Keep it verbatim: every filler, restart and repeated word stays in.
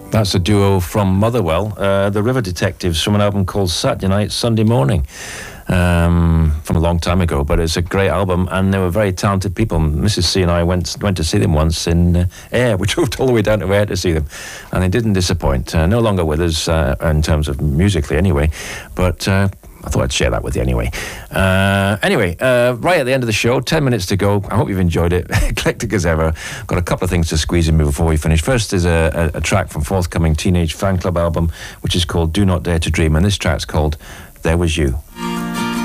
That's a duo from Motherwell, uh, the River Detectives, from an album called Saturday Night, Sunday Morning, um, from a long time ago. But it's a great album, and they were very talented people. Missus C and I went went to see them once in uh, Ayr. We drove all the way down to Ayr to see them, and they didn't disappoint. Uh, no longer with us uh, in terms of musically, anyway. But uh, I thought I'd share that with you anyway. Uh, anyway, uh, right at the end of the show, ten minutes to go. I hope you've enjoyed it. Eclectic as ever. Got a couple of things to squeeze in before we finish. First is a, a, a track from forthcoming Teenage Fan Club album, which is called Do Not Dare to Dream, and this track's called There Was You.